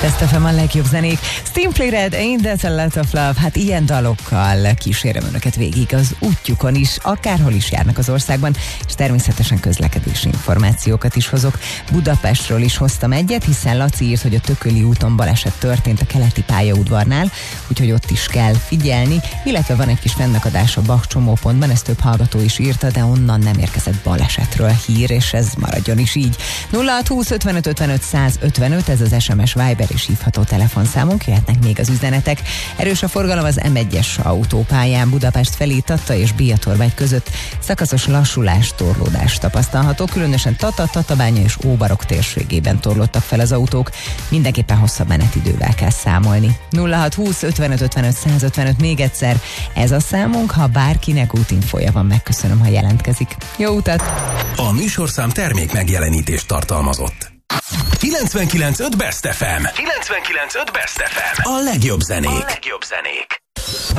Best FM a legjobb zenék. Simply Red, Ain't That a Lot of Love. Hát ilyen dalokkal kísérem önöket végig az útjukon is, akárhol is járnak az országban, és természetesen közlekedési információkat is hozok. Budapestről is hoztam egyet, hiszen Laci írt, hogy a Tököli úton baleset történt a keleti pályaudvarnál, úgyhogy ott is kell figyelni, illetve van egy kis fennakadás a Bach csomópontban, ezt több hallgató is írta, de onnan nem érkezett balesetről hír, és ez maradjon is így. 0620 55 55 155, ez az SMS, Viber és hívható telefonszámunk, jöhetnek még az üzenetek. Erős a forgalom az M1-es autópályán Budapest felé Tata és Biatorvágy között, szakaszos lassulás, torlódás tapasztalható, különösen Tata, Tatabánya és Óbarok térségében torlódtak fel az autók, mindenképpen hosszabb menetidővel kell számolni. 0620 55 55 155, még egyszer, ez a számunk, ha bárkinek útinfója van, megköszönöm, ha jelentkezik. Jó utat! A műsorszám termék megjelenítést tartalmazott. 99.5 Best FM. 99.5 Best FM. A legjobb zenék.